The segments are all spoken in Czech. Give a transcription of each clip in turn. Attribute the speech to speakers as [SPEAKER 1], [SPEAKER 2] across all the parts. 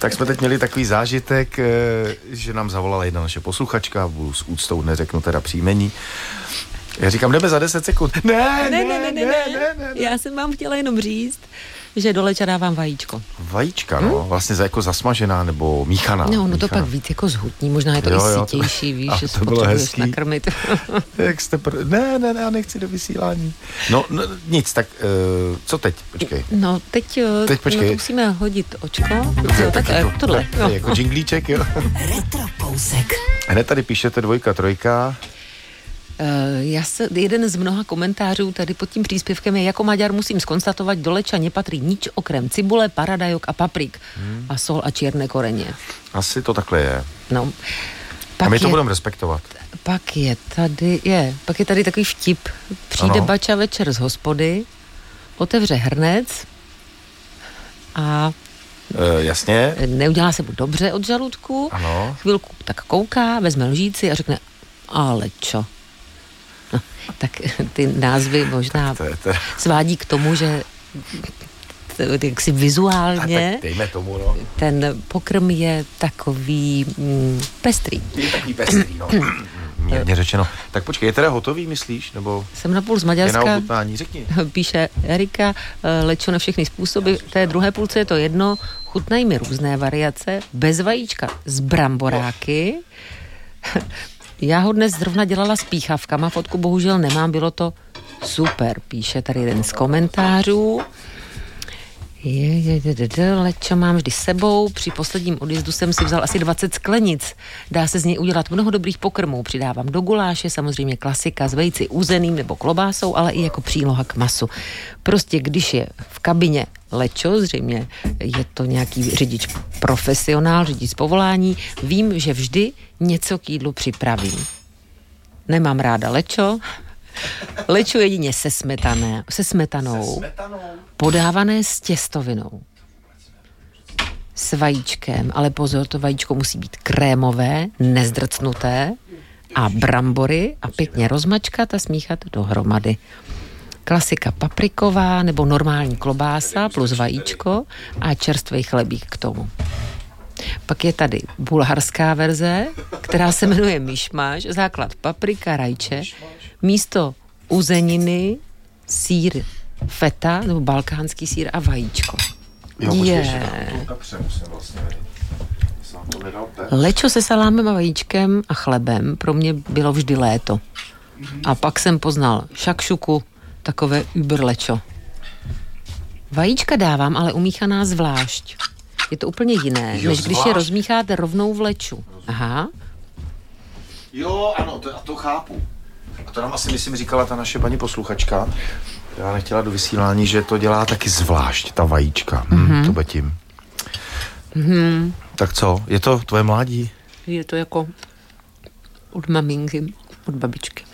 [SPEAKER 1] Tak jsme teď měli takový zážitek, že nám zavolala jedna naše posluchačka, budu s úctou, neřeknu teda příjmení. Já říkám, jdeme za 10 sekund. Ne.
[SPEAKER 2] Já jsem vám chtěla jenom říct, že do leča dávám vajíčko.
[SPEAKER 1] Vajíčka, no, vlastně jako zasmažená nebo míchaná.
[SPEAKER 2] No,
[SPEAKER 1] míchaná.
[SPEAKER 2] To pak víc jako zhutní, možná je to i sítější, víš, že
[SPEAKER 1] to bylo hezký.
[SPEAKER 2] Nakrmit.
[SPEAKER 1] Jak jste Ne, já nechci do vysílání. No nic, tak co teď? Počkej.
[SPEAKER 2] No, teď počkej. To musíme hodit očko. Tak tohle.
[SPEAKER 1] Jako džinglíček, jo.
[SPEAKER 3] Retrokousek.
[SPEAKER 1] Hned tady píšete 2, 3.
[SPEAKER 2] Jeden z mnoha komentářů tady pod tím příspěvkem je: jako Maďar musím zkonstatovat, do leča nepatří nič okrem cibule, paradajok a paprik a sol a černé koreně.
[SPEAKER 1] Asi to takhle je.
[SPEAKER 2] No.
[SPEAKER 1] A my to budeme respektovat.
[SPEAKER 2] Pak je tady takový vtip. Přijde bača večer z hospody, otevře hrnec a
[SPEAKER 1] jasně.
[SPEAKER 2] Neudělá se mu dobře od žaludku.
[SPEAKER 1] Ano.
[SPEAKER 2] Chvilku tak kouká, vezme lžíci a řekne: ale čo? No, tak ty názvy možná svádí k tomu, že jaksi vizuálně
[SPEAKER 1] tak dejme tomu, no.
[SPEAKER 2] Ten pokrm je takový pestrý.
[SPEAKER 1] Je takový pestrý, no. Mírně řečeno. Tak počkej, je teda hotový, myslíš? Nebo
[SPEAKER 2] jsem napůl z Maďarska.
[SPEAKER 1] Je na ochutnání, řekni.
[SPEAKER 2] Píše Erika, lečo na všechny způsoby. V té druhé půlce je to jedno. Chutnají mi různé variace. Bez vajíčka, s bramboráky. Já ho dnes zrovna dělala s píchavkama, fotku bohužel nemám, bylo to super, píše tady jeden z komentářů. Lečo mám vždy sebou, při posledním odjezdu jsem si vzal asi 20 sklenic. Dá se z něj udělat mnoho dobrých pokrmů, přidávám do guláše, samozřejmě klasika s vejci uzeným nebo klobásou, ale i jako příloha k masu. Prostě když je v kabině lečo, zřejmě je to nějaký řidič profesionál, řidič z povolání, vím, že vždy něco k jídlu připravím. Nemám ráda lečo, lečo jedině se smetanou, podávané s těstovinou, s vajíčkem, ale pozor, to vajíčko musí být krémové, nezdrcnuté a brambory a pěkně rozmačkat a smíchat dohromady. Klasika papriková nebo normální klobása plus vajíčko a čerstvý chlebík k tomu. Pak je tady bulharská verze, která se jmenuje mišmaš, základ paprika, rajče, místo uzeniny sýr feta nebo balkánský sýr a vajíčko. Lečo se salámem a vajíčkem a chlebem pro mě bylo vždy léto. A pak jsem poznal šakšuku, takové überlečo. Vajíčka dávám, ale umíchaná zvlášť. Je to úplně jiné, než když je rozmícháte rovnou v leču. Aha.
[SPEAKER 1] Jo, ano, to chápu. A to nám asi, myslím, říkala ta naše paní posluchačka. Já nechtěla do vysílání, že to dělá taky zvlášť, ta vajíčka. To bude tím. Tak co, je to tvoje mládí?
[SPEAKER 2] Je to jako od maminky, od babičky.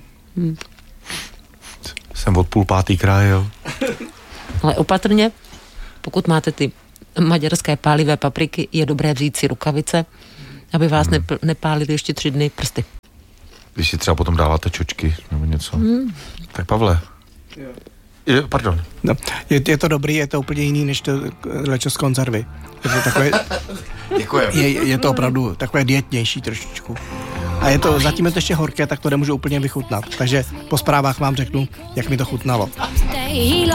[SPEAKER 1] Jsem od 4:30 kraje, jo.
[SPEAKER 2] Ale opatrně, pokud máte ty maďarské pálivé papriky, je dobré vzít si rukavice, aby vás nepálili ještě 3 dny prsty.
[SPEAKER 1] Když si třeba potom dáváte čočky nebo něco. Tak Pavle. Pardon.
[SPEAKER 4] No, je to dobrý, je to úplně jiný než to lečo z konzervy. Je to takové, je to opravdu takové dietnější trošičku. A zatím je to ještě horké, tak to nemůžu úplně vychutnat. Takže po zprávách vám řeknu, jak mi to chutnalo.